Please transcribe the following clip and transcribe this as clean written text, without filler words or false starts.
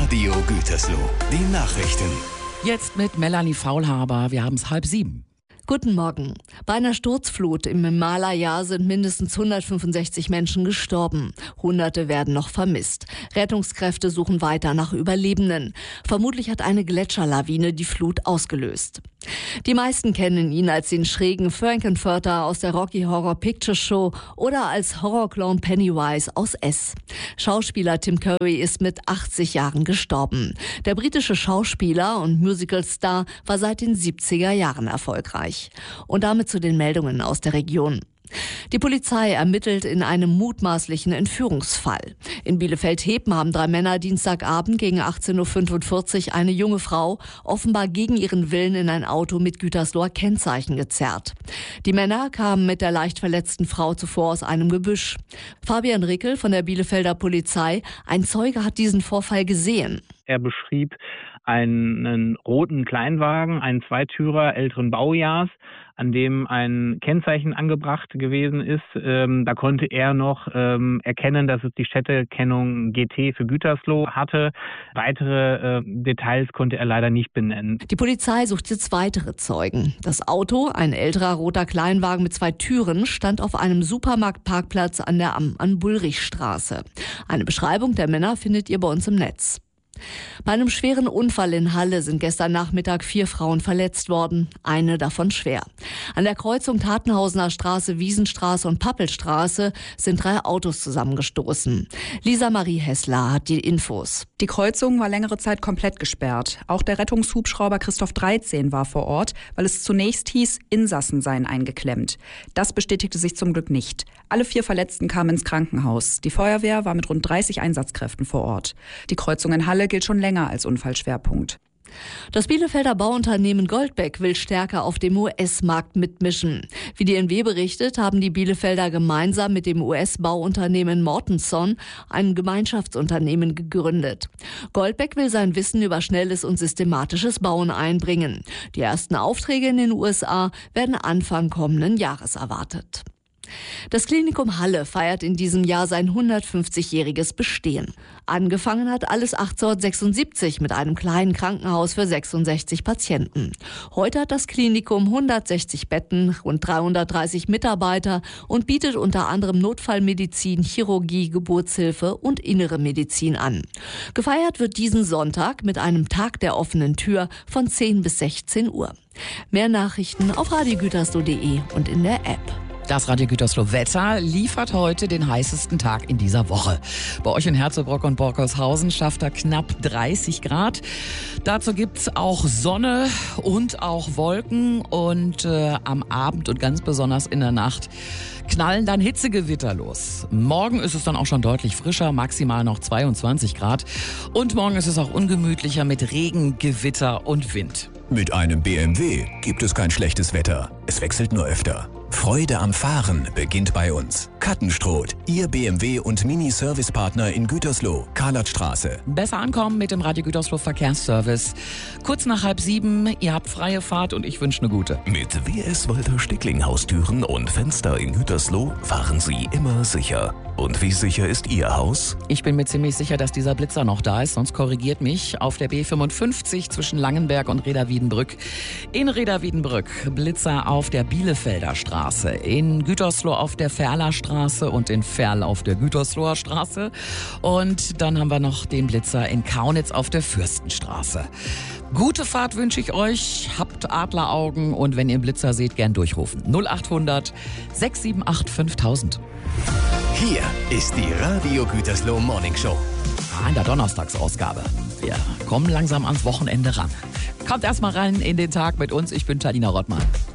Radio Gütersloh, die Nachrichten. Jetzt mit Melanie Faulhaber. Wir haben es 6:30. Guten Morgen. Bei einer Sturzflut im Himalaya sind mindestens 165 Menschen gestorben. Hunderte werden noch vermisst. Rettungskräfte suchen weiter nach Überlebenden. Vermutlich hat eine Gletscherlawine die Flut ausgelöst. Die meisten kennen ihn als den schrägen Frankenfurter aus der Rocky Horror Picture Show oder als Horrorclown Pennywise aus S. Schauspieler Tim Curry ist mit 80 Jahren gestorben. Der britische Schauspieler und Musicalstar war seit den 70er Jahren erfolgreich. Und damit zu den Meldungen aus der Region. Die Polizei ermittelt in einem mutmaßlichen Entführungsfall. In Bielefeld-Hepen haben 3 Männer Dienstagabend gegen 18:45 Uhr eine junge Frau offenbar gegen ihren Willen in ein Auto mit Gütersloher Kennzeichen gezerrt. Die Männer kamen mit der leicht verletzten Frau zuvor aus einem Gebüsch. Fabian Rickel von der Bielefelder Polizei, ein Zeuge hat diesen Vorfall gesehen. Er beschrieb einen roten Kleinwagen, einen Zweitürer älteren Baujahrs, an dem ein Kennzeichen angebracht gewesen ist. Da konnte er noch erkennen, dass es die Städtekennung GT für Gütersloh hatte. Weitere Details konnte er leider nicht benennen. Die Polizei sucht jetzt weitere Zeugen. Das Auto, ein älterer roter Kleinwagen mit 2 Türen, stand auf einem Supermarktparkplatz an der Am-an-Bullrichstraße. Eine Beschreibung der Männer findet ihr bei uns im Netz. Bei einem schweren Unfall in Halle sind gestern Nachmittag 4 Frauen verletzt worden, eine davon schwer. An der Kreuzung Tatenhausener Straße, Wiesenstraße und Pappelstraße sind 3 Autos zusammengestoßen. Lisa Marie Hessler hat die Infos. Die Kreuzung war längere Zeit komplett gesperrt. Auch der Rettungshubschrauber Christoph 13 war vor Ort, weil es zunächst hieß, Insassen seien eingeklemmt. Das bestätigte sich zum Glück nicht. Alle 4 Verletzten kamen ins Krankenhaus. Die Feuerwehr war mit rund 30 Einsatzkräften vor Ort. Die Kreuzung in Halle gilt schon länger als Unfallschwerpunkt. Das Bielefelder Bauunternehmen Goldbeck will stärker auf dem US-Markt mitmischen. Wie die NW berichtet, haben die Bielefelder gemeinsam mit dem US-Bauunternehmen Mortenson ein Gemeinschaftsunternehmen gegründet. Goldbeck will sein Wissen über schnelles und systematisches Bauen einbringen. Die ersten Aufträge in den USA werden Anfang kommenden Jahres erwartet. Das Klinikum Halle feiert in diesem Jahr sein 150-jähriges Bestehen. Angefangen hat alles 1876 mit einem kleinen Krankenhaus für 66 Patienten. Heute hat das Klinikum 160 Betten, rund 330 Mitarbeiter und bietet unter anderem Notfallmedizin, Chirurgie, Geburtshilfe und innere Medizin an. Gefeiert wird diesen Sonntag mit einem Tag der offenen Tür von 10 bis 16 Uhr. Mehr Nachrichten auf radiogütersloh.de und in der App. Das Radio Gütersloh Wetter liefert heute den heißesten Tag in dieser Woche. Bei euch in Herzebrock und Borkhaushausen schafft er knapp 30 Grad. Dazu gibt's auch Sonne und auch Wolken und am Abend und ganz besonders in der Nacht knallen dann Hitzegewitter los. Morgen ist es dann auch schon deutlich frischer, maximal noch 22 Grad. Und morgen ist es auch ungemütlicher mit Regen, Gewitter und Wind. Mit einem BMW gibt es kein schlechtes Wetter. Es wechselt nur öfter. Freude am Fahren beginnt bei uns. Kattenstroth, Ihr BMW- und Mini-Service-Partner in Gütersloh, Karlatstraße. Besser ankommen mit dem Radio Gütersloh Verkehrsservice. Kurz nach 6:30, ihr habt freie Fahrt und ich wünsche eine gute. Mit WS Walter Stickling Haustüren und Fenster in Gütersloh fahren Sie immer sicher. Und wie sicher ist Ihr Haus? Ich bin mir ziemlich sicher, dass dieser Blitzer noch da ist, sonst korrigiert mich. Auf der B55 zwischen Langenberg und Reda-Wiedenbrück. In Reda-Wiedenbrück Blitzer auf der Bielefelder Straße. In Gütersloh auf der Ferler Straße und in Ferl auf der Gütersloher Straße. Und dann haben wir noch den Blitzer in Kaunitz auf der Fürstenstraße. Gute Fahrt wünsche ich euch. Habt Adleraugen und wenn ihr einen Blitzer seht, gern durchrufen. 0800 678 5000. Hier ist die Radio Gütersloh Morning Show. In der Donnerstagsausgabe. Wir kommen langsam ans Wochenende ran. Kommt erstmal rein in den Tag mit uns. Ich bin Talina Rottmann.